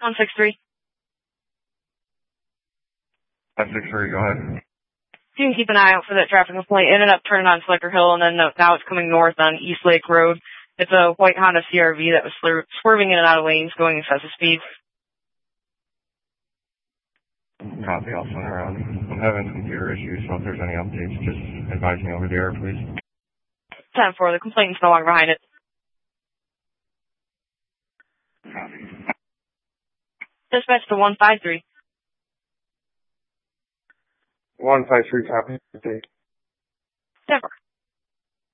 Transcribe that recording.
163. 563, go ahead. You can keep an eye out for that traffic complaint. It ended up turning on Slicker Hill, and then now it's coming north on East Lake Road. It's a white Honda CRV that was swerving in and out of lanes going excessive speed. Copy, I'll send around. I'm having computer issues, so if there's any updates, just advise me over the air, please. 10-4, the complainant's no longer behind it. Dispatch to 153. 153, copy. 10-4.